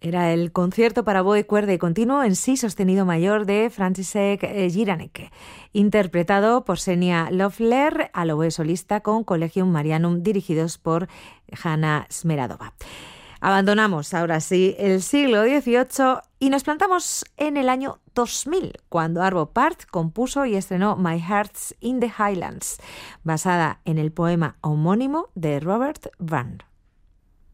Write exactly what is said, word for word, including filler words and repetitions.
Era el concierto para oboe, cuerda y continuo en si sostenido mayor de František Jiranek, interpretado por Xenia Loeffler al oboe solista con Collegium Marianum, dirigidos por Hanna Smeradova. Abandonamos ahora sí el siglo dieciocho y nos plantamos en el año dos mil, cuando Arvo Pärt compuso y estrenó My Heart's in the Highlands, basada en el poema homónimo de Robert Burns.